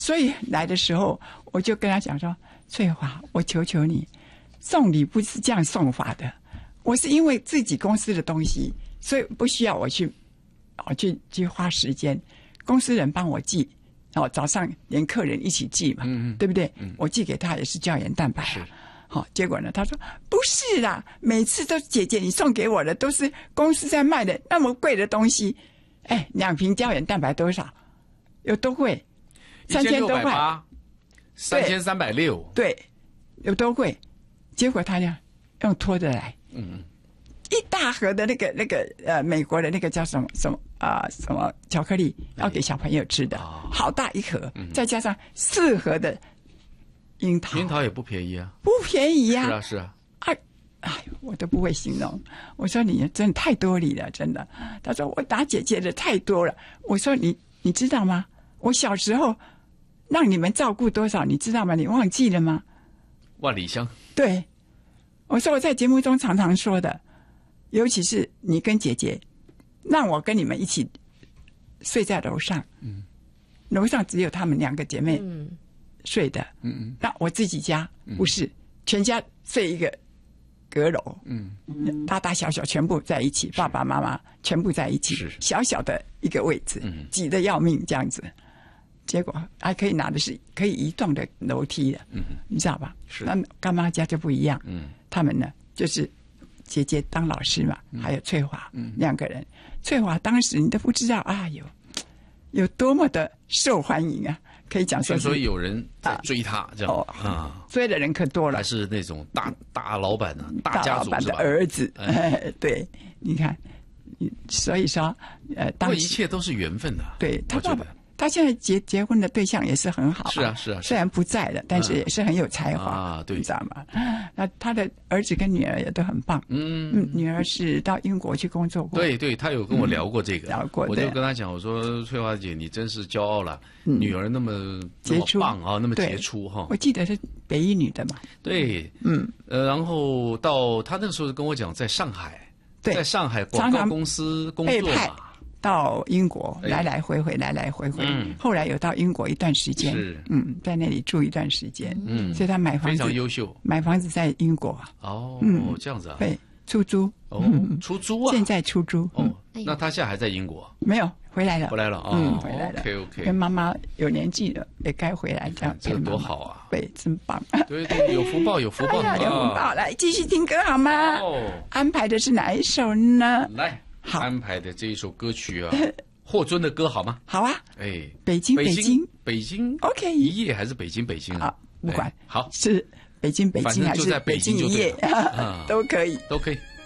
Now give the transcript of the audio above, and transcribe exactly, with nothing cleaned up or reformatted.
所以来的时候，我就跟他讲说：“翠华，我求求你，送礼不是这样送法的。我是因为自己公司的东西，所以不需要我去，哦，去去花时间，公司人帮我寄，哦，早上连客人一起寄嘛，嗯嗯对不对？嗯、我寄给他也是胶原蛋白、啊。好、哦，结果呢，他说不是啦，每次都是姐姐你送给我的，都是公司在卖的那么贵的东西。哎，两瓶胶原蛋白多少？有多贵？三千多块， 三千三百六， 对，有多贵？结果他呢用拖的来。”嗯，一大盒的那个那个呃，美国的那个叫什么什么啊、呃、什么巧克力，要给小朋友吃的，哦、好大一盒，嗯、再加上四盒的樱桃， 樱桃也不便宜啊， 不便宜啊， 是啊是啊， 哎哎，我都不会形容。我说你真的太多礼了，真的。他说我打姐姐的太多了。我说你你知道吗？我小时候让你们照顾多少，你知道吗？你忘记了吗？ 万里香，对。 我说我在节目中常常说的，尤其是你跟姐姐，让我跟你们一起睡在楼上，嗯，楼上只有她们两个姐妹睡的，嗯嗯，那我自己家不是，嗯、全家睡一个阁楼，嗯，大大小小全部在一起，爸爸妈妈全部在一起，小小的一个位置，嗯、挤得要命这样子。结果还可以拿的是可以移动的楼梯的，嗯，你知道吧？是。那干妈家就不一样，嗯，他们呢就是姐姐当老师嘛，嗯、还有翠华，嗯，两个人。翠华当时你都不知道啊，有有多么的受欢迎啊，可以讲说是。 所以有人在追他，这样、哦、啊， 追的人可多了。 还是那种大大老板的、大家族大老板的儿子，哎、对，你看，所以说，呃，当时一切都是缘分的。 对他爸爸。他现在结结婚的对象也是很好、啊， 是啊是啊， 虽然不在了，但是也是很有才华、 嗯、啊，对， 你知道吗？那他的儿子跟女儿也都很棒，嗯嗯，女儿是到英国去工作过， 对对，他有跟我聊过这个，嗯、 聊过， 我就跟他讲，我说翠华姐，你真是骄傲了，嗯、女儿那么杰出棒啊，那么杰出哈。 我记得是北一女的嘛， 对，嗯，呃，然后到他那个时候跟我讲，在上海， 对， 在上海广告公司工作嘛。 到英国来来回回，来来回回。嗯，后来有到英国一段时间，是嗯，在那里住一段时间。嗯，所以他买房子非常优秀， 买房子在英国。 哦，嗯，这样子啊？ 对，出租。 哦，出租啊？ 现在出租。 哦，那他现在还在英国？ 没有，回来了。 回来了啊？ 嗯，回来了。 OK OK。 跟妈妈有年纪了，也该回来这样。 这个多好啊！ 对，真棒。 对对，有福报，有福报， 有福报。来，继续听歌好吗？哦，安排的是哪一首呢？ 来，好，安排的这一首歌曲啊。霍尊的歌好吗？ 好啊， 哎， 北京，北京， 北京 ，OK， 一夜还是北京，北京啊？ 不管， 好， 是北京，北京还是北京一夜，都可以， 都可以。